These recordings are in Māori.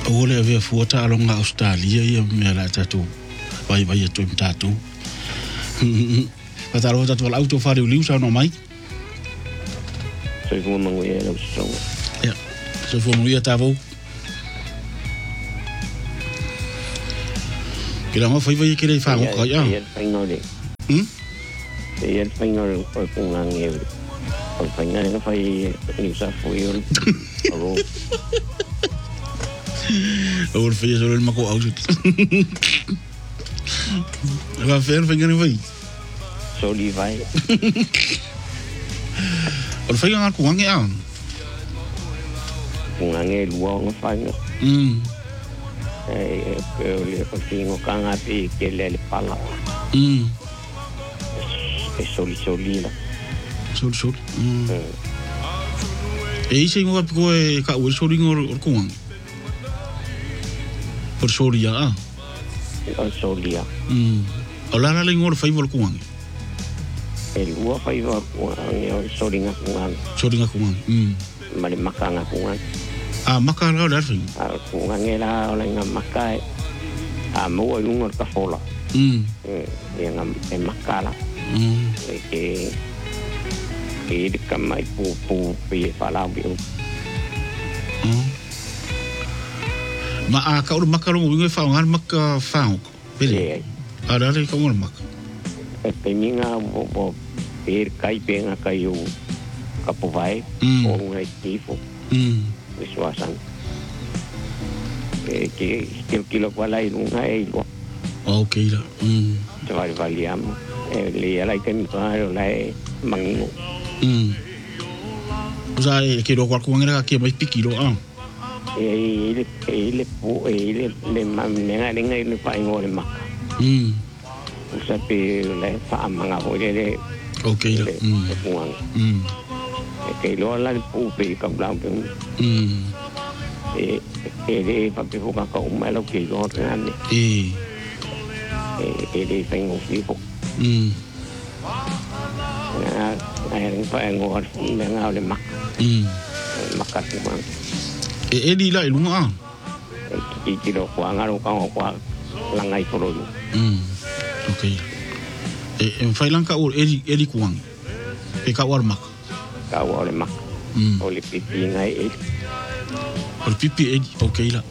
Ole avea fuata alonga Australia ia mea la tatu. Vai tu tatu. Patalo tatu al auto fare uliu sa no mai. Soy como mango ia lo so. Ja. So voor nu tavo. Kira mo foi kire fa ko ya. Ja, Spanyol. Ja, Spanyol ko kung ang Al Spanyol nga fai New South Wales. Alo. Ou fez o mako auto. Va fer ngani vai. Soli vai. O fai ngar ku ngi an. Kung ang luang fai. Le contingo kanga pi ke le pala. Soli la. Sol. Isi ngo ko ka o soli ngor kuang. Por solia. Solia. Ola la ngor fai vol kuang. El ua fai vol kuang, solinga kuang. Mari makanga kuang. Makala la fai. Kuang era ola nga makai. Mo ngor ka fola. Yang makala. Ke de kamai pu pe fala bi. Ma ka ur makalo ngi fa ngar makka fa. Bele. Ara le ko mak. Pe minga bo per kai penga kai u kapovai o ngai tifo. Visuasan. Que kilo kwala i lunga e lo. Okay la. Chaval valiam. Le ala que mi paro la mangingo. Usa que lo cual era que mais piquilo ele mamnenga le pa ngore mak. Usa pe la fa manga hore. Okay la. Que lo la pu pe ka blanc. Ele pa pe ka ka umalo que lo grande. Ele tengo fijo. Akhirnya pa ngor nga le mak. Makat man. Di la ilunga. Kilo kwa ngaro kwa langai polo. Okay. Fai langka ur edi kuang. Ka war mak. Ka war mak. Oli pipi ngai Oli pipi edi okay la.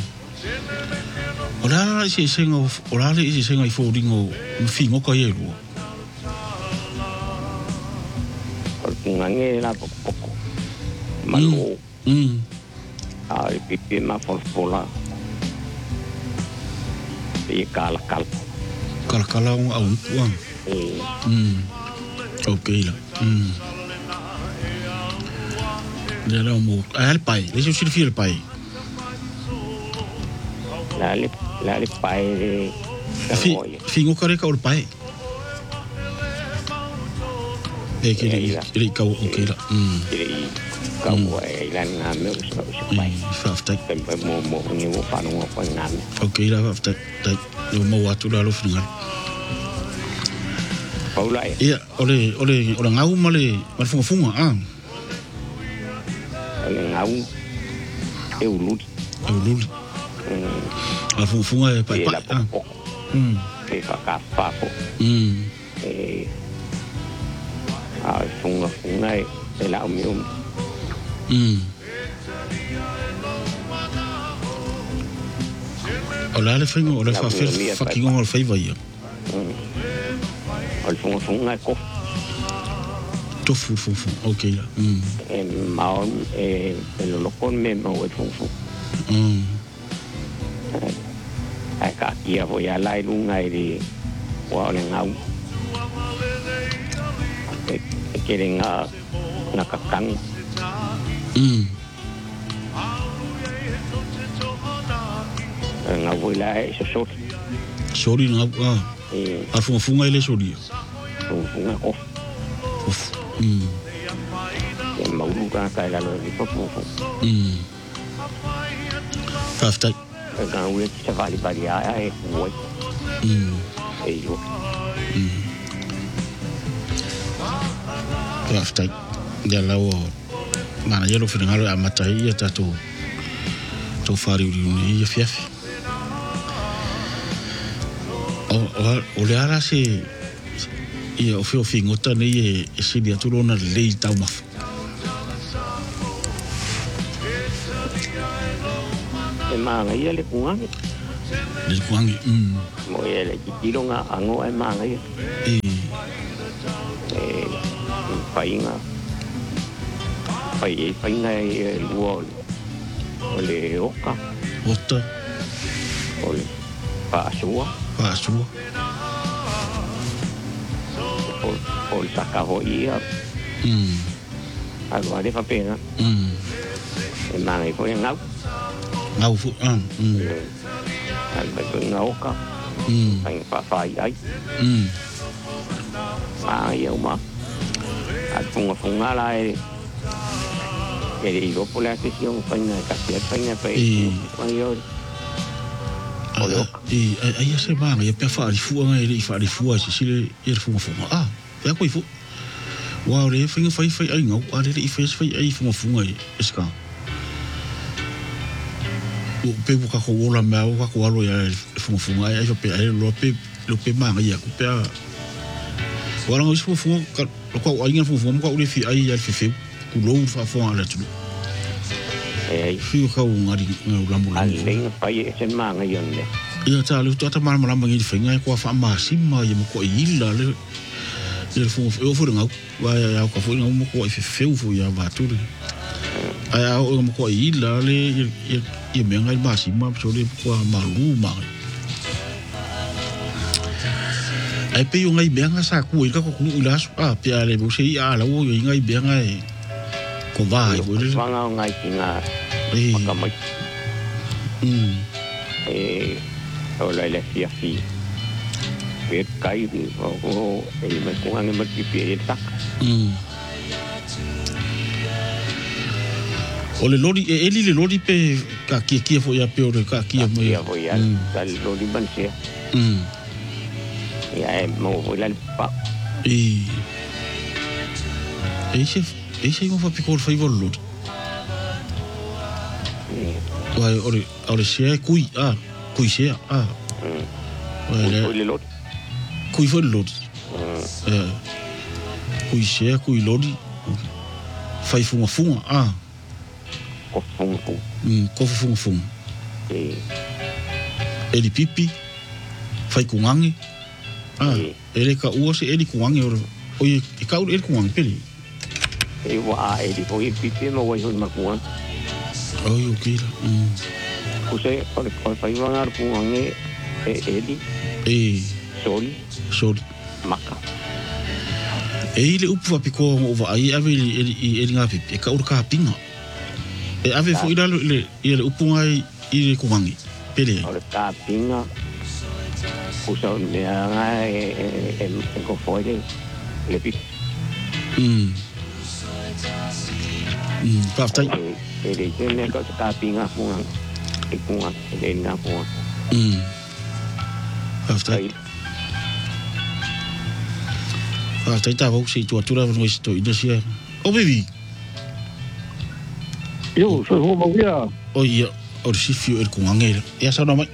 Ora si sengo i fodingo fingo ka yelo. Ngange la poco. Malo. Ai pipi ma forfola. E kala. Kala un au kuang. Okay la. Era mo al pai, le si fil pai. La le pai. Fingo kare ka ul pai. Kiri kau okay la. Kiri kau ilan ngame usah pai. Fafta. Tempe mo ni mo pa no ko ngame. Okay la fafta. Lo mo watu la lo fingal. Paula. Ia, ole ngau male funga. Ole ngau. Eululi. Al funga pai. E fa ka fa. Funga e la umium. Ola le fingo, ola fa fucking all favor ia. Al funga ko. Tofu, okay la. Mao lo con me mo e funga. Ai ka kia vo ya lai lunga di wa le ngau. Kiring nakakang. Ngau la so Sorry ngau. Al funga ile sorry. Funga ko. Mau luka ka la lo di popo. Fafta. Ngau le se vali ai woi. Yo. Fafta. Ya lawo. Mana yelo finangalo amatai ya tatu. tau whare uri uni, ia fiafi. O le ara se, ia o whio whingota nei e siri aturona lei tau mafu. E maanga ia le kungangi. Le kungangi, Mo ia le kikironga ango e maanga ia. Whainga. Whainga e lua o le oka. Ota. O le whaasua. Whaasua. O le sakaho ia. Alu ade whapenga. E maanga i koe ngau. Ngau fu, Alu ngau oka. Whainga whawhai ai. Maanga ia uma. Funga la e iropo le ate siong whainga e kasi at whainga pa e whaiori. Ai se maanga ia pia whaarifua ngai i whaarifua si sile i funga. Pia koe fu. Wao re whainga whai ai ngau a re i whai ai funga i eska. Pe buka ko ola mea o kako alo ia funga ai pe ai lo pe maanga ia ku pia. Wala ngau si funga ko ai ngan funga ko ule fi ai ia fi ku lo fa fo ala tu. Fi ko ngari lambu. Aleng pai e sen maanga yonde. Ia ta lu ta mara mara ngi finga ko fa ma sima ia mo ko ila le funga o fu ngau wa ya ko fu ngau mo ko fi fu ya va tu. Ai o mo ko ila le ia me ngai ma sima so le ko ma lu ma. Ai pe yo ngai benga sa ku ika ko ulas pia le bo se ia la wo yo ngai benga e ko vai bo le wanga ngai kinga makamai o la fi pe kai o e me ko ngai me ki pe tak o le lori eli le lori pe ka ki fo ya pe o ka ki mo ya fo ya dal lori ban se ya mo voy al pa ese mo fa picor fai vollut vai ore se kui se le lot kui fo lot kui se kui lodi fai funga ko funga eli pipi fai kungangi ele ka ua se eli kuangi o i ka ua eli kuangi peli e wa eli o i pipi no wa i ma kuangi o i o kira kuse o fai wangar kuangi eli soli maka le upu apiko o va ai ave eli nga pipi e ka ua ka pinga e ave fo ila le upu ngai i le kuangi peli o le ka pinga usa le nga e ko foi le pi paftai e ne ko ka pinga funga e funga e nga funga paftai ta vau si tu atura no sto inosia o bebi yo so ho mo ia o ia o si fio el kuangera ya sa no mai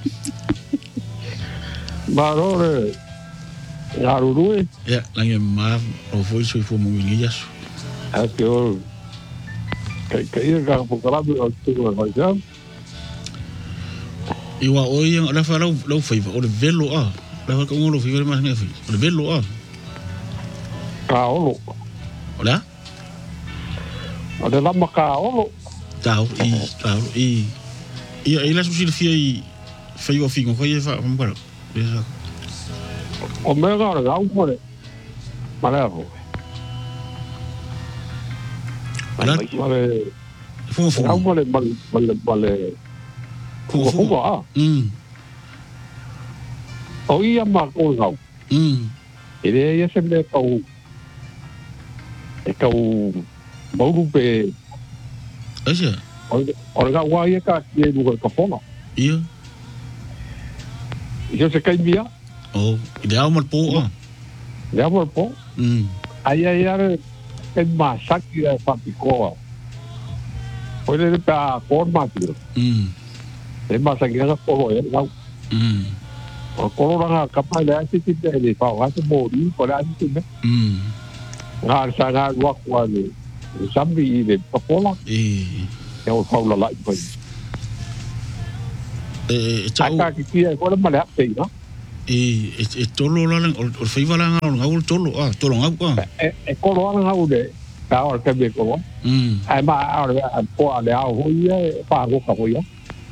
Barore Yarurue ya lange ma o foi so fo mo ngi yasu ake o kai ka po karabu o tu o ja iwa o ia la fa lo foi o le velo la fa ko lo foi mas ngi o le velo ka olo ola o le lama ka olo tau i ia su sil fia fai o fingo ko ia fa mo para o mega ora gau pole Malago vale fu gau pole vale fu o ia ma ko gau ele ia sempre kau bauru pe asia ora gau wa ia ka e lugar ka fona ia yo se kai via ideal mal po le amo po ai e masaki e papikoa Poi le pa forma tiro. E ma sa che ko e la. Ko ra ka pa le ati ti le pa wa se mo di ko la ti ne. Nga sa nga wa ko le. Sambi le pa pola. E o fa la la ko. Aka ki ko ma le ate no. Tolo la o fai wala nga ngau tolo tolo ngau ko ko lo nga ngau de ta o ka be ko ai ma a ko ale a ho ye pa ko ka ho ya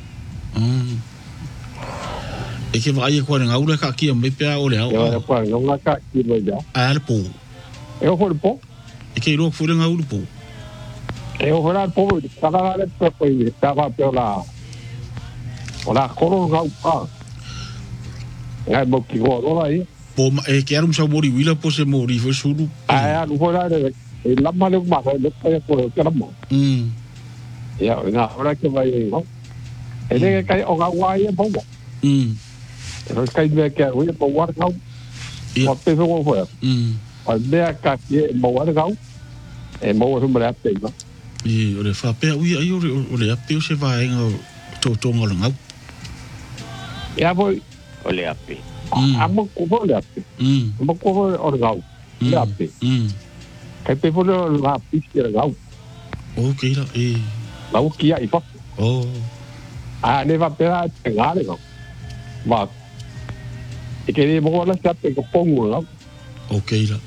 ke vai ko ngau le ka ki me pe o le au ya ko nga ka ki lo ya al po e o po ke ro fu ngau po e o ra po ka la le po ta va pe la ora ko lo ngau pa ai mo ki go lo ai po ke arum sa mori wila po se mori fo suru ai lu ko la de la ma le ma le ko ka mo ya nga ora ke vai no e le kai o ga wa ye po ro kai me ke o ye po war ka o pe fo fo o le ka ke mo war ka e mo ro me la pe no o le fa pe ui ai o le ape o se vai nga to ngol ngau ya voi o le ape. Amo ko le ape. Amo ko o gau. Le ape. Kai pe fo le ape ki le gau. Okay la La o ki ai fa. Ne va pera te gale no. Va. E ke le mo la sa pe ko pongo la. Okay la.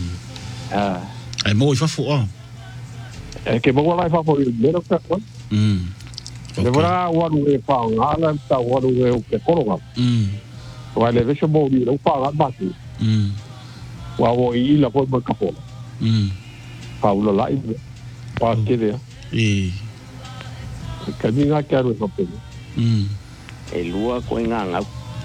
Ai mo fa fo E ke mo la fa fo le ro ka ko. Le vora wa no e fa ala ta wa no e ke ko ga. Wa le ve mo di lo fa ga ba si. Wa wo I la po mo ka po. Paulo la I. Pa ke de. Ka mi nga ka ro pe. E lua ko nga nga.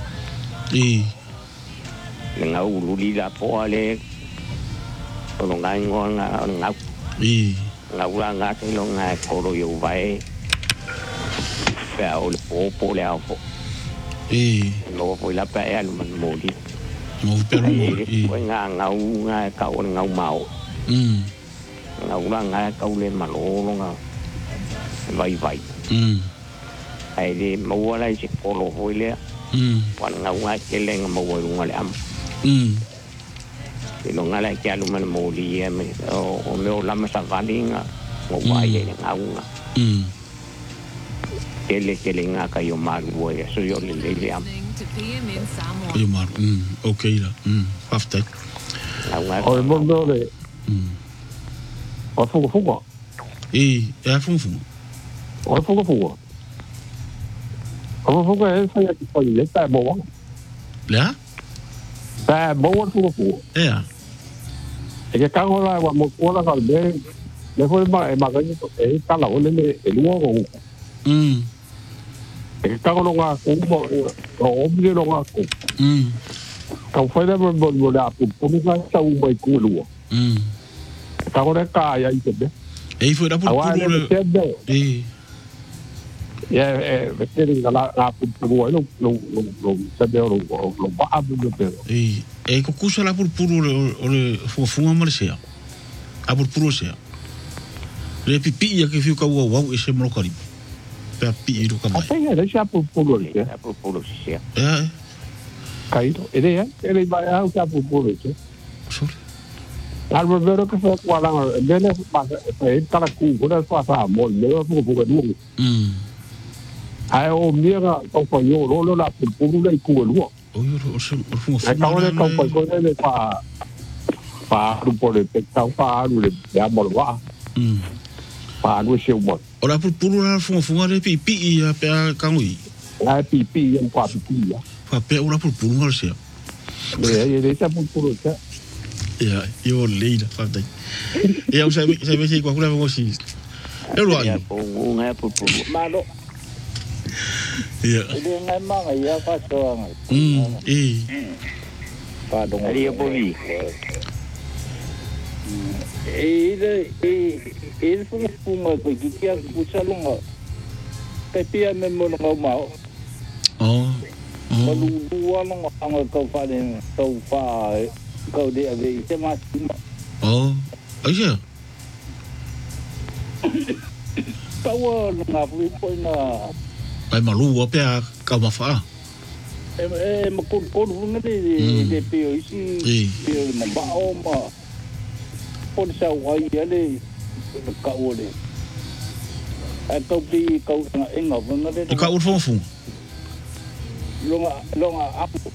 Nga u li la po ale. Ko nga nga. Nga ura nga ke lo nga ko ro yo vai. Pe o le po le au. No foi la pe al man modi. Mo pe ko nga ka o nga mau. Nga ura nga ka le malo nga. Vai. Ai de mo la si ko lo foi le. Wan nga ke le nga mo nga le am. Lo nga la ke alu man modi me o me o la ma sa valinga. Mo vai nga nga. Kele nga ka yo maru e so yo le am yo maru okay la after o mo no le o fu e fu o fu e fa ya ki fa le ta mo la ta mo fu e ke ka ho la wa mo ko la ka le fo ma ga ni e ka la o le luo go e ka no nga ko mo o mi no nga ko ka fa le mo la po mi ka sa u mai ku lu ka ko ka ya I te e foi da por te la po lo se de lo ba abu de e ko kusa la por o fu marcia a por se le pipi ya que fiu ka wa e se mo kari pe pi ro ka mai le sa por se kai ele vai a ka por se albo vero que fue qua la bene e tala ku ko da fa mo le ko du ai o mira ko ko yo lo la por le ku lu o yo fu ka ko le fa grupo de pecado fa le ya mo wa pa no se mo ora por la fu le pipi ya pe ka ngui la pipi en pa pipi ya fa pe ora por ngol se le sa por se ya yo leida fa dai e eu sabe que com a vamos assim eu lo hago un por malo ya ele ngai manga ya fa so pa dong ali po vi ele fu ma ko ki ku salunga pe pia me mo no mau lu wa no anga ko fa den so fa ko de ave se ma kaua nga pui poina ai malu o pe ka mafa makon de pio isi pio na bao ma pon sa wai ale ka ole a to pi ka enga vanga de ka ur fu longa apu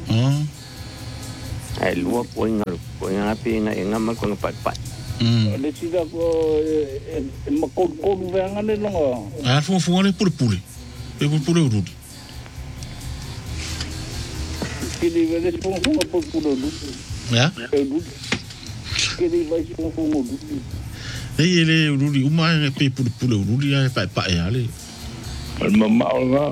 ai lua poinga pina enga ma kono pat le sida ko makon vanga de longa fu le pure urudi kili vele funga pure ya kili vai funga ele urudi uma pe pure urudi ai pa ya le mama nga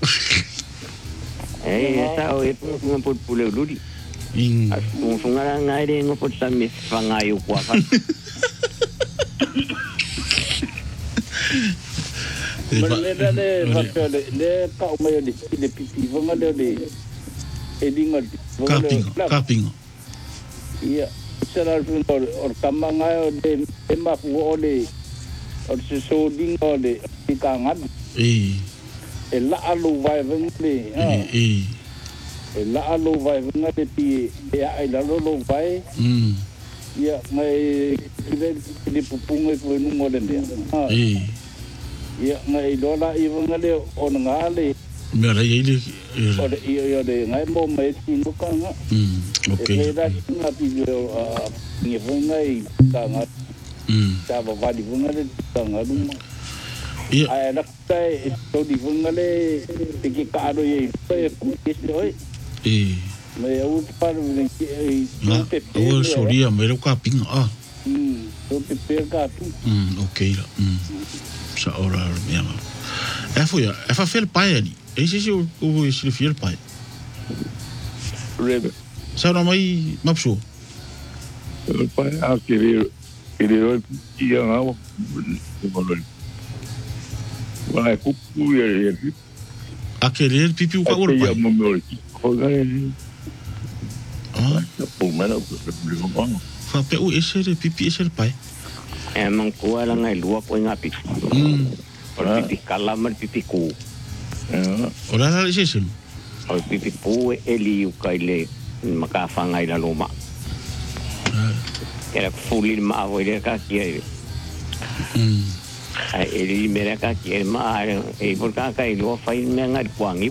sa o funga pure urudi funga nga ide ngo pot sa mi fanga yu kwa fa le ka o mai le pipi vanga le edinga kapinga ia será o tamanga o de mafu o le o se so dingo le tikanga e la alu vai vengli e la alu vai vengli pi e ai la lo vai ia mai le pupunga ko no mo le ia mai dola i vengli o ngale me la ile ore io de ngai mo mai tinu kanga okay e da tinga video ni vongai kanga ta va vadi vongai kanga dum ai da tai to di vongai tiki kado ye pe ku oi me u par ni o soria me lo ka pinga to pe ka tu okay sa ora me ama foi fa fel pai ali esse é o estilo fiel pai rebe sa no mai mapso el pai a que ele ia não vai cucu e aquele pipi o cauro pai fa pe o esse é pipi esse é pai man ko ala ngai lua ko nga pipi pipi kala mar pipi ko ora la ese o pipi pu eli u kaile maka fanga ila loma era fuli ma o ile ka ki ai eli mera ka ki ma e por ka kai lo fai me ngai kwangi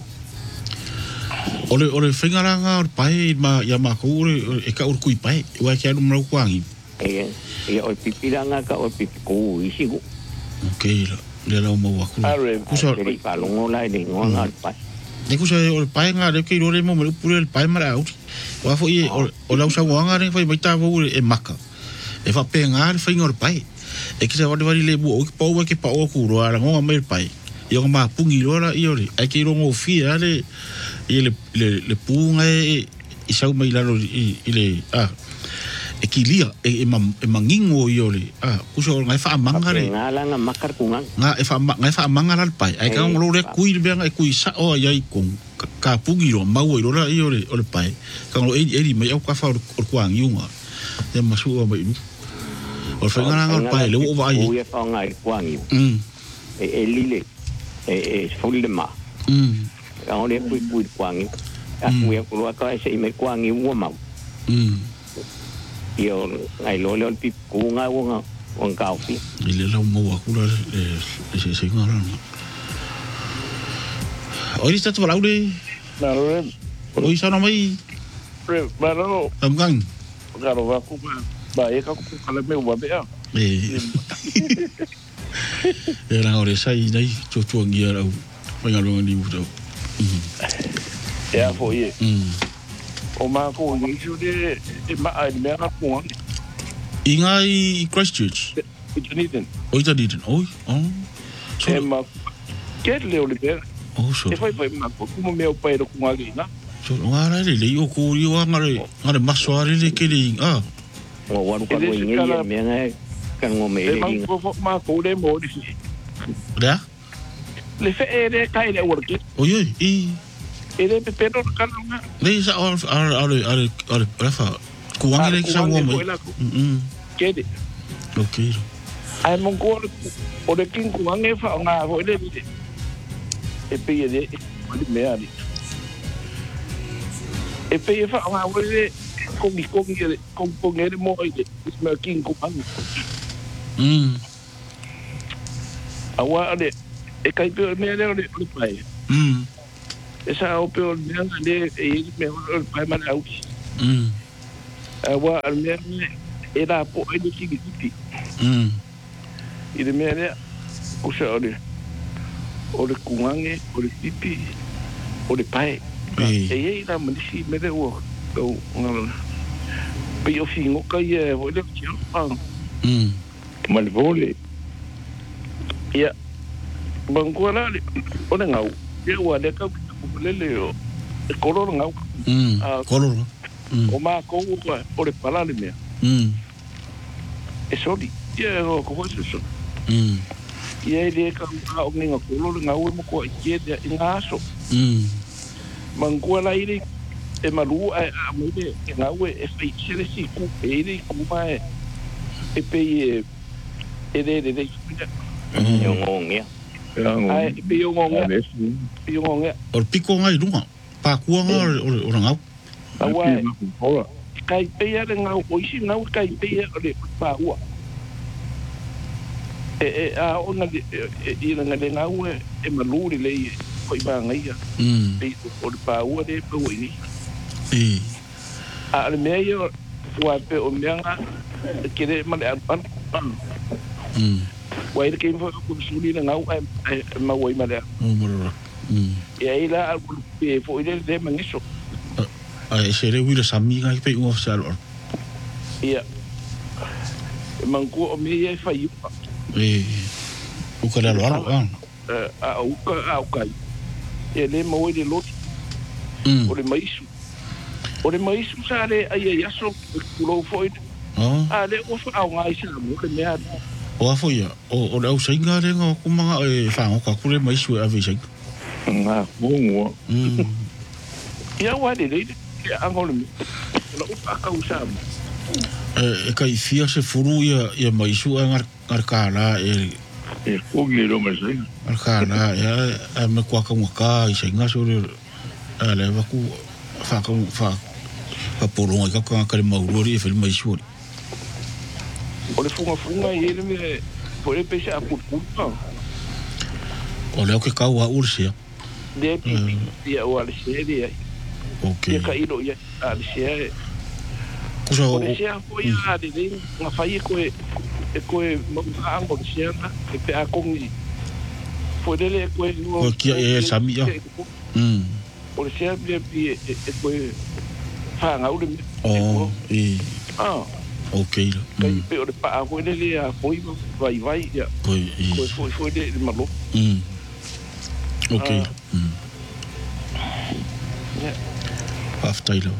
ole fingaranga o pai ma ya ma ko e ka ur kui pai wa ki anu mo kwangi e o pipi langa ka o pipi ko isi go okay le la mo wa ku kuso ri pa longo la de ngona pa ne kuso o pai nga de ki le mo mo pure el pai mara au wa fo i o la usa wanga re foi mai ta vo e maka e fa penga foi ngor pai e ki se va de le bu o ki pau ke pa o ku ro ara ngo mai pai yo ma pungi lora i ori ai ki ro mo fi ale i le punga e sa mai la i le e kilia e mangingo iole kuso ngai fa mangare ngala nga makar kungang nga e fa ngai fa mangara pai ai ka ngolo le kui be ngai kui sa o ai kong ka pugiro mau i ora iole ole pai ka ngolo e mai au ka fa o kuang yunga e masu o mai o fa ngara pai le o vai o e fa ngai kuang yu e lile e fulma ka ngolo kui kuang yu a kui ko ka se me kuang yu mo mau io ai lo pi kunga wonga wong kaufi ile la mo wa kula se ngara oi sta tu laude na re oi sa no mai ba no amgang garo va ku ba e ka ku kala me wa be era ore sai dai to ngia ra venga lo ni buto ya fo ye o ma ko ni ju de ma ai me ka ko ingai Christchurch Dunedin oi so ma ke le o le so e foi ma ko mo me o pai ro ku ngali na so ngara le o ko ri wa ngare masoare le ke le o wa ko ni me ngai kan mo me le ma ko le mo di da le fe e kai le work oi ele pero kalunga nei sa ale rafa kuangi le sa wo mai kede okay ai mong ko o le king ku ange fa nga ho le e pe ye o le me ali e pe fa nga ho le ko nge mo ile me king ku ange awa ale e kai pe me le o pai esa o pe o le e me o pai ma au awa al me era po e le king ti ile me le o se o le kungange o le pipi o le pai e ira manisi me le o ngalo pe o fingo kai e o le tio ma le vole ia bangkuala o le ngau e wa le ka le o e koloro ngau koloro o ma ko o le pala le me e soli ia o ko so ia le ka o ninga koloro ngau mo ko ia de ngaso bangkuala ile e malu a mo le ngau e fei sele si ku e ile ku mai e pe e de ngong ai pio ngong o piko ngai runga pa kuanga o ngau awa kai pe ya ngau o isi ngau kai pe ya le pa ua a ona i nga le ngau e maluri le ko i ba ngai ya pe o pa ua le pe ni a le me yo wa pe o menga kire male an wa ile ke mo ko suli na ngau ma wa ma le ya ila al pe fo ile de mangiso ai se re wila samiga pe un official ia mangu o me ia fa yu o kala lo a o kai ele mo ile lot o le maisu sa le ai ya so lo fo ale o fa au ngai sa mo le me o afo ia o le au sainga le nga kumanga e fa o ka kule mai su a vi sainga nga mo ia wa le ia angol me lo pa ka usa e kai fia se furu ia mai su ngar kala e o ngi lo mai sainga ngar kala ia me kwa ka ngaka i sainga so le va ku fa poronga ka le maurori e fe mai su o le funga ele me po le pesa a puta o le ke kaua ursia de dia o ale seria okay ka ilo ya ale seria kusa o le seria foi a de nga fai ko mo ango seria e pe a kongi foi dele ko kia e samia o le seria e ko fa nga ule okay kai pe o pa ko le a foi vai ya foi de malo okay after ilo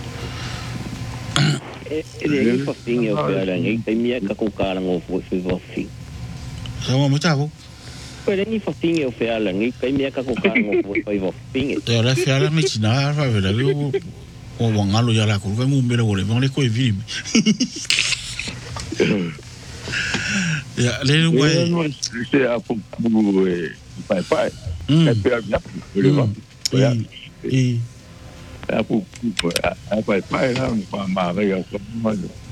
ele fa finge o pe ngai pe mia ka ko kala ngo foi fi sama mo tavo pele ni fa finge o pe ngai pe mia ka ko kala ngo foi finge te ora fe ala me china fa vela o wangalo ya la ko vengo mbele wole vole ko evimi ya le no se a pu pai e pe a le va ya a pu a pai la pa ma ga ya ko ma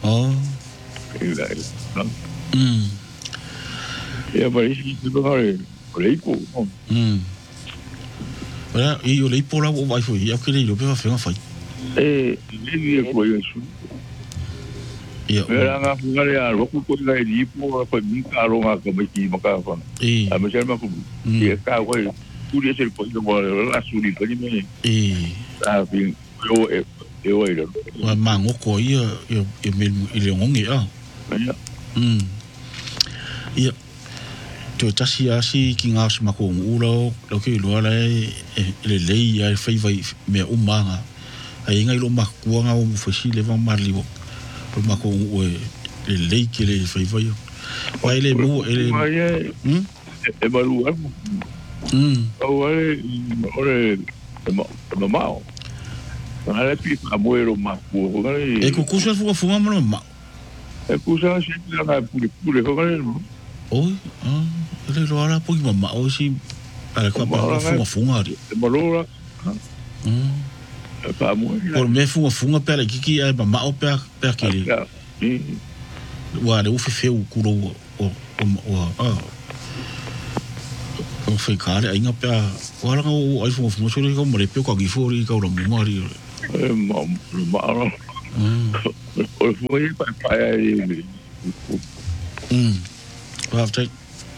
ya va isi do le ipo ya e o le ipo la o vai foi ya que le pe va fa fa le ko yo su era nga ngare a roku ko ngai di po ko mi ka ro nga ko mi maka fa a me chama ko e ka ko tu ri se ko mo la su di ko ni me a bi yo e wa mango ko ia me ile ngongi ia to tasi asi ki nga ma ko ulo lo ke lo la le ia fai vai me umanga ai ngai lo ma ku nga o fosi le va marliwo ma ko le leiki le fai vai wa ele mo ele e malu ore mao ale pi amuero ma ku e ku kusa fu ma e kusa si la pure ko Oi, le lo ala po mama o si ala ka pa funga ri. Malora. Pa mo. Por me funga pela kiki ai mama o pe kele. Wa le ufe feu kuro o fe kare ainga pe wala o ai funga so le ko mo le pe ko gi fori ka ro mo ri. Ma o foi pa ai. After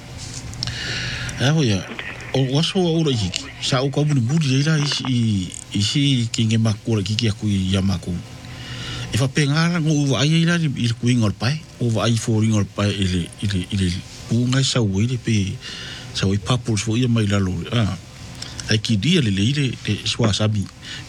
ya o waso ora hiki sa o ka buni budi ila isi kinge makura kiki aku yamaku e fa pengara ngo ai ila i ku ingor pai o vai for ingor pai ile unga sa wele pe sa oi papul fo ia mai la lo ai ki dia le swa sabi